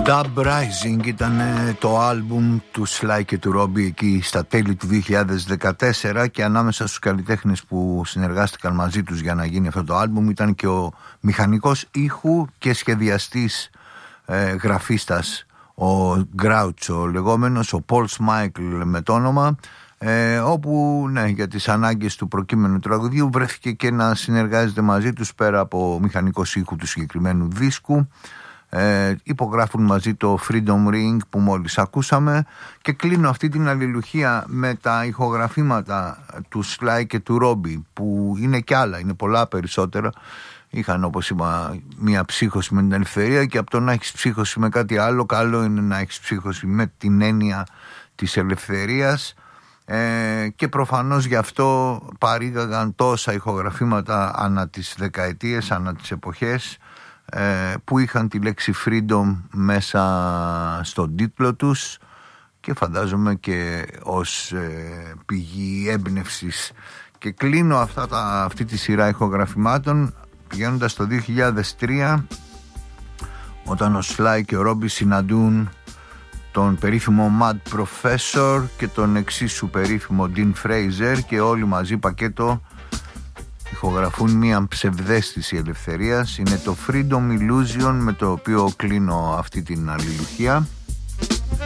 Dub Rising ήταν το άλμπουμ του Sly και του Robbie εκεί στα τέλη του 2014 και ανάμεσα στους καλλιτέχνες που συνεργάστηκαν μαζί τους για να γίνει αυτό το άλμπουμ ήταν και ο μηχανικός ήχου και σχεδιαστής γραφίστας ο Grouch ο λεγόμενος, ο Paul Smikle με το όνομα, όπου ναι, για τις ανάγκες του προκείμενου τραγουδιού βρέθηκε και να συνεργάζεται μαζί τους πέρα από μηχανικός ήχου του συγκεκριμένου δίσκου. Υπογράφουν μαζί το Freedom Ring που μόλις ακούσαμε και κλείνω αυτή την αλληλουχία με τα ηχογραφήματα του Sly και του Robbie που είναι κι άλλα, είναι πολλά περισσότερα. Είχαν, όπως είπα, μια ψύχωση με την ελευθερία και από το να έχεις ψύχωση με κάτι άλλο, καλό είναι να έχεις ψύχωση με την έννοια της ελευθερίας, και προφανώς γι' αυτό παρήγαγαν τόσα ηχογραφήματα ανά τις δεκαετίες, ανά τις εποχές, που είχαν τη λέξη freedom μέσα στον τίτλο τους και φαντάζομαι και ως πηγή έμπνευσης. Και κλείνω αυτή τη σειρά ηχογραφημάτων πηγαίνοντας το 2003, όταν ο Sly και ο Robbie συναντούν τον περίφημο Mad Professor και τον εξίσου περίφημο Dean Fraser και όλοι μαζί πακέτο ηχογραφούν μια ψευδαίσθηση ελευθερίας. Είναι το Freedom Illusion με το οποίο κλείνω αυτή την αλληλουχία.